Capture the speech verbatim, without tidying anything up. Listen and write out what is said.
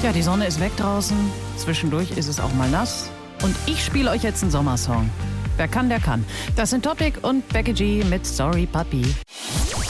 Ja, die Sonne ist weg draußen. Zwischendurch ist es auch mal nass. Und ich spiele euch jetzt einen Sommersong. Wer kann, der kann. Das sind Topic und Becky G mit Sorry Puppy.